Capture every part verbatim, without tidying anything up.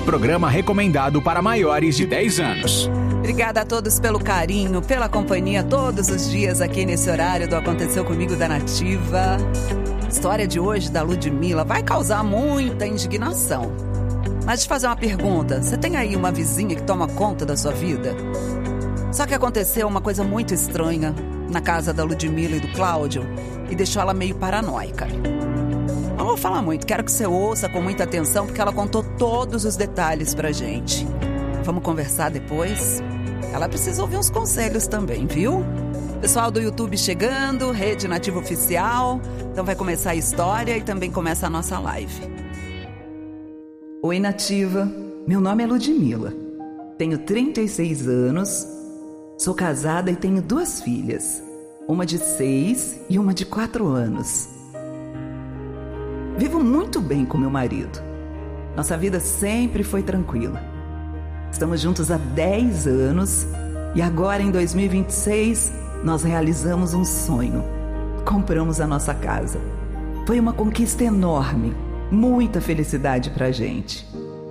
Programa recomendado para maiores de dez anos. Obrigada a todos pelo carinho, pela companhia todos os dias aqui nesse horário do Aconteceu Comigo da Nativa. A história de hoje da Ludmilla vai causar muita indignação. Mas te fazer uma pergunta, você tem aí uma vizinha que toma conta da sua vida? Só que aconteceu uma coisa muito estranha na casa da Ludmilla e do Cláudio e deixou ela meio paranoica. Não vou falar muito, quero que você ouça com muita atenção porque ela contou todos os detalhes pra gente. Vamos conversar depois? Ela precisa ouvir uns conselhos também, viu? Pessoal do YouTube chegando, Rede Nativa Oficial. Então vai começar a história e também começa a nossa live. Oi, Nativa. Meu nome é Ludmilla. Tenho trinta e seis anos, sou casada e tenho duas filhas. Uma de seis e uma de quatro anos. Vivo muito bem com meu marido. Nossa vida sempre foi tranquila. Estamos juntos há dez anos e agora, em dois mil e vinte e seis, nós realizamos um sonho. Compramos a nossa casa. Foi uma conquista enorme, muita felicidade pra gente.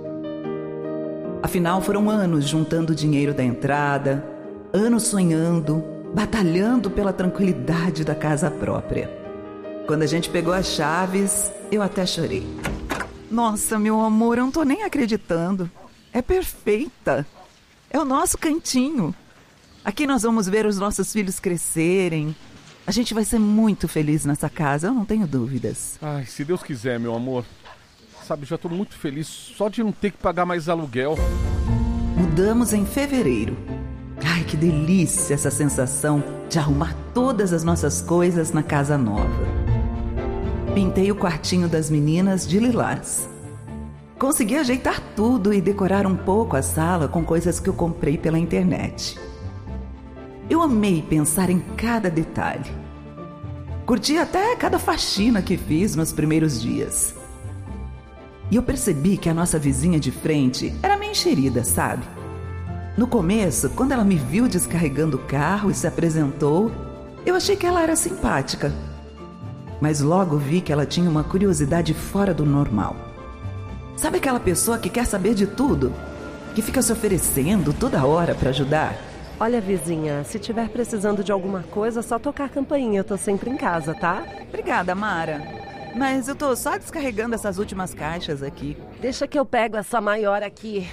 Afinal, foram anos juntando o dinheiro da entrada, anos sonhando, batalhando pela tranquilidade da casa própria. Quando a gente pegou as chaves, eu até chorei. Nossa, meu amor, eu não tô nem acreditando. É perfeita. É o nosso cantinho. Aqui nós vamos ver os nossos filhos crescerem. A gente vai ser muito feliz nessa casa, eu não tenho dúvidas. Ai, se Deus quiser, meu amor. Sabe, já tô muito feliz só de não ter que pagar mais aluguel. Mudamos em fevereiro. Ai, que delícia essa sensação de arrumar todas as nossas coisas na casa nova. Pintei o quartinho das meninas de lilás. Consegui ajeitar tudo e decorar um pouco a sala com coisas que eu comprei pela internet. Eu amei pensar em cada detalhe. Curti até cada faxina que fiz nos primeiros dias. E eu percebi que a nossa vizinha de frente era meio enxerida, sabe? No começo, quando ela me viu descarregando o carro e se apresentou, eu achei que ela era simpática. Mas logo vi que ela tinha uma curiosidade fora do normal. Sabe aquela pessoa que quer saber de tudo? Que fica se oferecendo toda hora para ajudar? Olha, vizinha, se tiver precisando de alguma coisa, é só tocar a campainha, eu tô sempre em casa, tá? Obrigada, Mara. Mas eu tô só descarregando essas últimas caixas aqui. Deixa que eu pego essa maior aqui.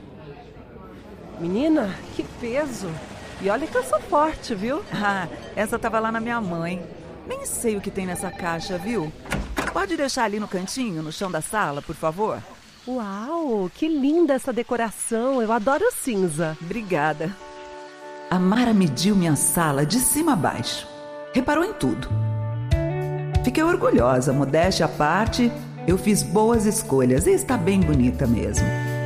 Menina, que peso. E olha que eu sou forte, viu? Ah, essa tava lá na minha mãe. Nem sei o que tem nessa caixa, viu? Pode deixar ali no cantinho, no chão da sala, por favor? Uau, que linda essa decoração. Eu adoro o cinza. Obrigada. A Mara mediu minha sala de cima a baixo. Reparou em tudo. Fiquei orgulhosa, modéstia à parte. Eu fiz boas escolhas e está bem bonita mesmo.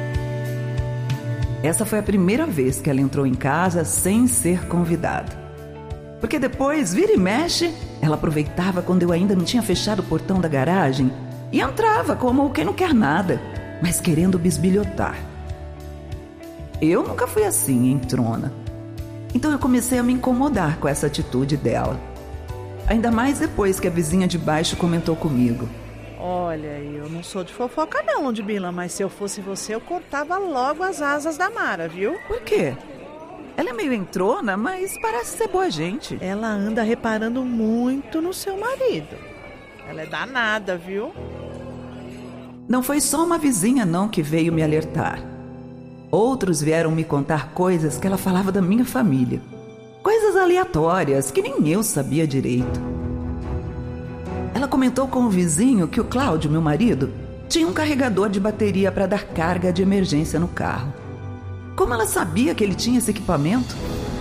Essa foi a primeira vez que ela entrou em casa sem ser convidada. Porque depois, vira e mexe, ela aproveitava quando eu ainda não tinha fechado o portão da garagem e entrava como quem não quer nada, mas querendo bisbilhotar. Eu nunca fui assim, entrona. Então eu comecei a me incomodar com essa atitude dela. Ainda mais depois que a vizinha de baixo comentou comigo. Olha, eu não sou de fofoca não, Ludmilla, mas se eu fosse você, eu cortava logo as asas da Mara, viu? Por quê? Ela é meio entrona, mas parece ser boa gente. Ela anda reparando muito no seu marido. Ela é danada, viu? Não foi só uma vizinha não que veio me alertar. Outros vieram me contar coisas que ela falava da minha família. Coisas aleatórias que nem eu sabia direito. Ela comentou com o vizinho que o Cláudio, meu marido, tinha um carregador de bateria para dar carga de emergência no carro. Como ela sabia que ele tinha esse equipamento?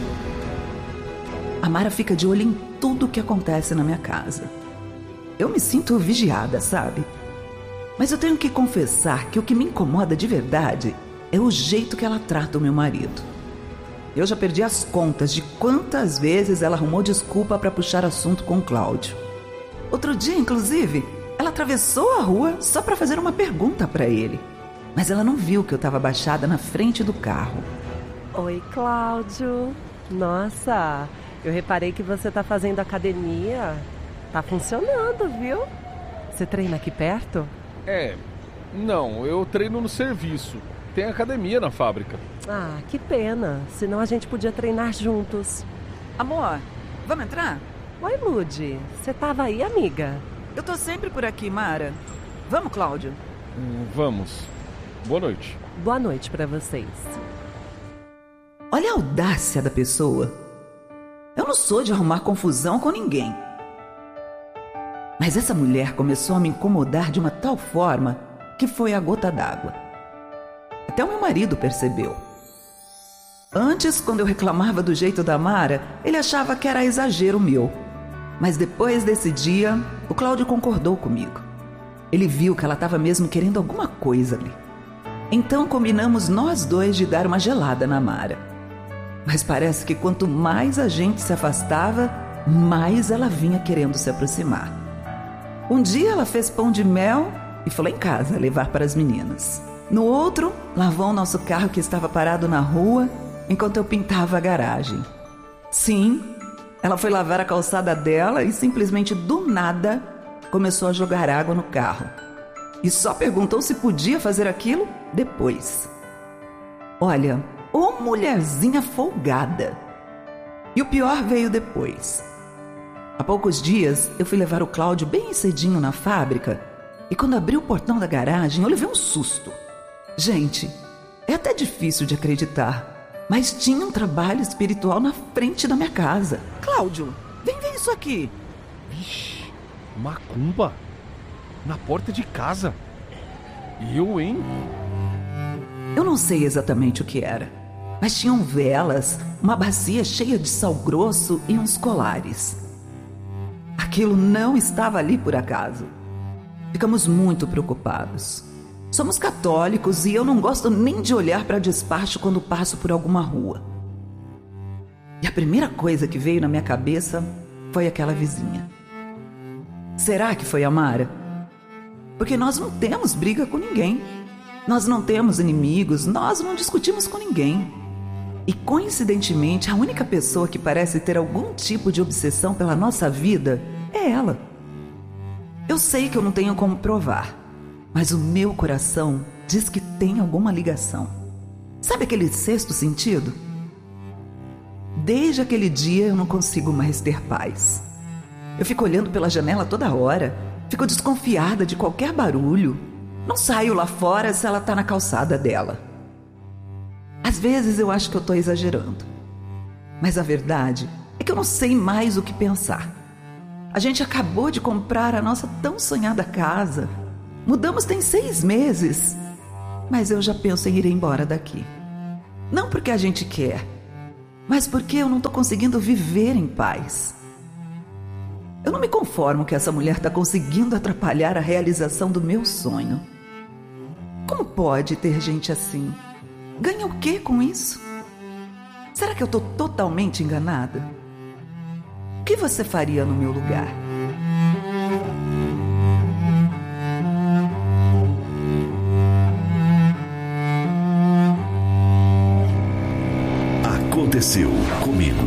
A Mara fica de olho em tudo o que acontece na minha casa. Eu me sinto vigiada, sabe? Mas eu tenho que confessar que o que me incomoda de verdade é o jeito que ela trata o meu marido. Eu já perdi as contas de quantas vezes ela arrumou desculpa para puxar assunto com o Cláudio. Outro dia, inclusive, ela atravessou a rua só para fazer uma pergunta para ele. Mas ela não viu que eu estava abaixada na frente do carro. Oi, Cláudio. Nossa, eu reparei que você tá fazendo academia. Tá funcionando, viu? Você treina aqui perto? É, Não, eu treino no serviço. Tem academia na fábrica. Ah, que pena. Senão a gente podia treinar juntos. Amor, vamos entrar? Oi, Lude. Você tava aí, amiga? Eu tô sempre por aqui, Mara. Vamos, Cláudio? Hum, vamos. Boa noite. Boa noite pra vocês. Olha a audácia da pessoa. Eu não sou de arrumar confusão com ninguém. Mas essa mulher começou a me incomodar de uma tal forma que foi a gota d'água. Até o meu marido percebeu. Antes, quando eu reclamava do jeito da Mara, ele achava que era exagero meu. Mas depois desse dia, o Cláudio concordou comigo. Ele viu que ela estava mesmo querendo alguma coisa ali. Então combinamos nós dois de dar uma gelada na Mara. Mas parece que quanto mais a gente se afastava, mais ela vinha querendo se aproximar. Um dia ela fez pão de mel e foi lá em casa levar para as meninas. No outro, lavou o nosso carro que estava parado na rua enquanto eu pintava a garagem. Sim, ela foi lavar a calçada dela e simplesmente do nada começou a jogar água no carro. E só perguntou se podia fazer aquilo depois. Olha, ô mulherzinha folgada. E o pior veio depois. Há poucos dias eu fui levar o Cláudio bem cedinho na fábrica e quando abri o portão da garagem eu levei um susto. Gente, é até difícil de acreditar, mas tinha um trabalho espiritual na frente da minha casa. Cláudio, vem ver isso aqui. Vixe, macumba? Na porta de casa? Eu, hein? Eu não sei exatamente o que era, mas tinham velas, uma bacia cheia de sal grosso e uns colares. Aquilo não estava ali por acaso. Ficamos muito preocupados. Somos católicos e eu não gosto nem de olhar para despacho quando passo por alguma rua. E a primeira coisa que veio na minha cabeça foi aquela vizinha. Será que foi a Mara? Porque nós não temos briga com ninguém. Nós não temos inimigos, nós não discutimos com ninguém. E coincidentemente, a única pessoa que parece ter algum tipo de obsessão pela nossa vida é ela. Eu sei que eu não tenho como provar, mas o meu coração diz que tem alguma ligação. Sabe aquele sexto sentido? Desde aquele dia eu não consigo mais ter paz. Eu fico olhando pela janela toda hora, fico desconfiada de qualquer barulho. Não saio lá fora se ela tá na calçada dela. Às vezes eu acho que eu tô exagerando, mas a verdade é que eu não sei mais o que pensar. A gente acabou de comprar a nossa tão sonhada casa. Mudamos tem seis meses, mas eu já penso em ir embora daqui. Não porque a gente quer, mas porque eu não tô conseguindo viver em paz. Eu não me conformo que essa mulher tá conseguindo atrapalhar a realização do meu sonho. Como pode ter gente assim? Ganha o quê com isso? Será que eu tô totalmente enganada? O que você faria no meu lugar? Aconteceu comigo.